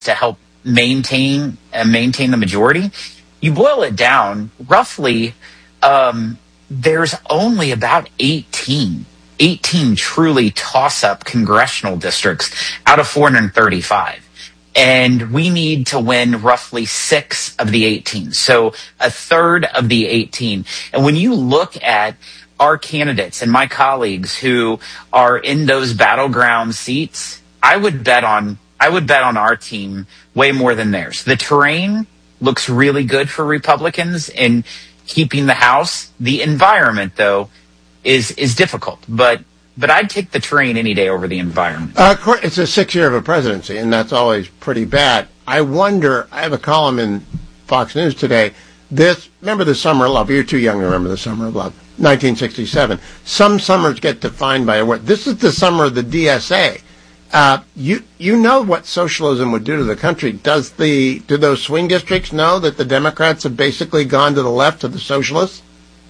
to help maintain the majority. You boil it down, roughly, there's only about 18 truly toss-up congressional districts out of 435. And we need to win roughly 6 of the 18. So a third of the 18. And when you look at our candidates and my colleagues who are in those battleground seats, I would bet on our team way more than theirs. The terrain looks really good for Republicans in keeping the House. The environment, though, is difficult. But I'd take the terrain any day over the environment. It's a 6-year of a presidency, and that's always pretty bad. I wonder, I have a column in Fox News today. Remember the Summer of Love? You're too young to remember the Summer of Love. 1967. Some summers get defined by a word. This is the summer of the DSA. You know what socialism would do to the country. Do those swing districts know that the Democrats have basically gone to the left of the socialists?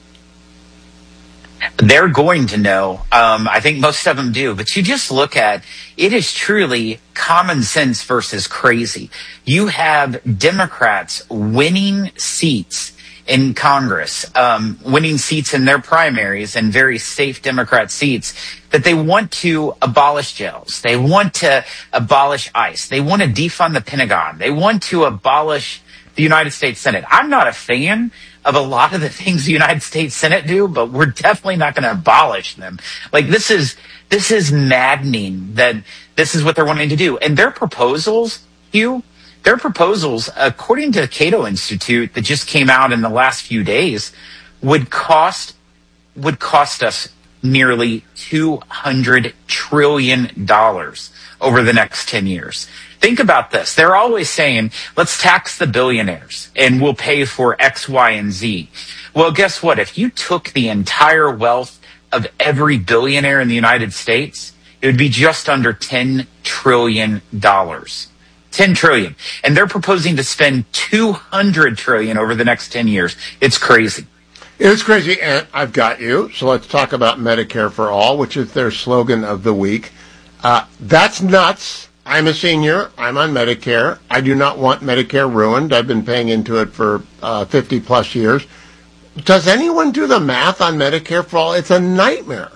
They're going to know. I think most of them do. But you just look at it is truly common sense versus crazy. You have Democrats winning seats in Congress, winning seats in their primaries and very safe Democrat seats, that they want to abolish jails. They want to abolish ICE. They want to defund the Pentagon. They want to abolish the United States Senate. I'm not a fan of a lot of the things the United States Senate do, but we're definitely not going to abolish them. Like, this is maddening that this is what they're wanting to do. And their proposals, Hugh, according to the Cato Institute that just came out in the last few days, would cost us nearly $200 trillion over the next 10 years. Think about this. They're always saying, let's tax the billionaires and we'll pay for X, Y, and Z. Well, guess what? If you took the entire wealth of every billionaire in the United States, it would be just under $10 trillion. $10 trillion. And they're proposing to spend $200 trillion over the next 10 years. It's crazy. It's crazy, and I've got you. So let's talk about Medicare for All, which is their slogan of the week. That's nuts. I'm a senior. I'm on Medicare. I do not want Medicare ruined. I've been paying into it for 50-plus years. Does anyone do the math on Medicare for All? It's a nightmare.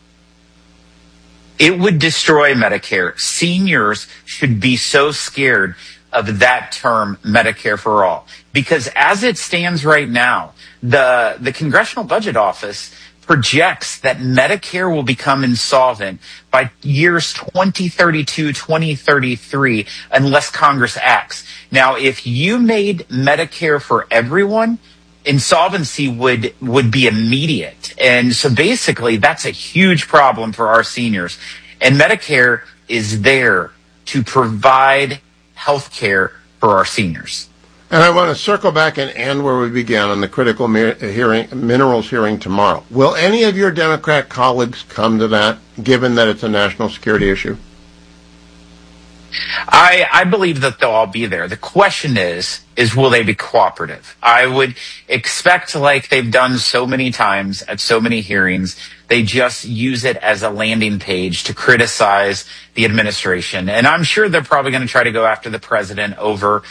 It would destroy Medicare. Seniors should be so scared of that term, Medicare for All, because as it stands right now, the Congressional Budget Office projects that Medicare will become insolvent by years 2032, 2033, unless Congress acts. Now, if you made Medicare for everyone, insolvency would be immediate. And so basically, that's a huge problem for our seniors. And Medicare is there to provide health care for our seniors. And I want to circle back and end where we began on the critical minerals hearing tomorrow. Will any of your Democrat colleagues come to that, given that it's a national security issue? I believe that they'll all be there. The question is will they be cooperative? I would expect, like they've done so many times at so many hearings, they just use it as a landing page to criticize the administration. And I'm sure they're probably going to try to go after the president over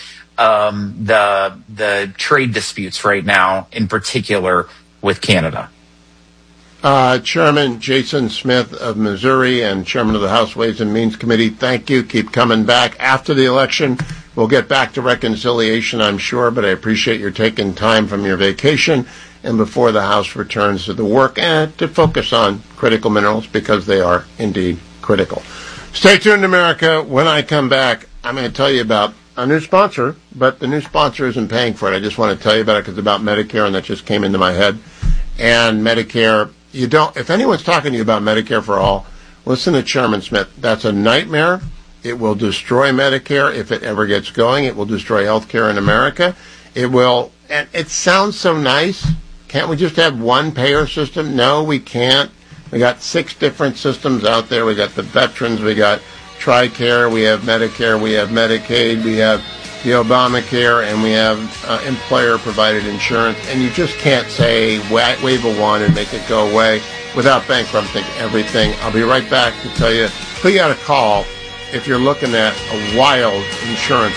the trade disputes right now, in particular with Canada. Chairman Jason Smith of Missouri and Chairman of the House Ways and Means Committee, thank you. Keep coming back. After the election, we'll get back to reconciliation, I'm sure, but I appreciate your taking time from your vacation and before the House returns to the work and to focus on critical minerals because they are indeed critical. Stay tuned, America. When I come back, I'm going to tell you about a new sponsor, but the new sponsor isn't paying for it. I just want to tell you about it because it's about Medicare, and that just came into my head. And Medicare, if anyone's talking to you about Medicare for All, listen to Chairman Smith. That's a nightmare. It will destroy Medicare if it ever gets going. It will destroy health care in America. It will, and it sounds so nice. Can't we just have one payer system? No, we can't. We got 6 different systems out there. We got the veterans, we got TRICARE, we have Medicare, we have Medicaid, we have the Obamacare, and we have employer-provided insurance. And you just can't say wave a wand and make it go away without bankrupting everything. I'll be right back to tell you who you got to call if you're looking at a wild insurance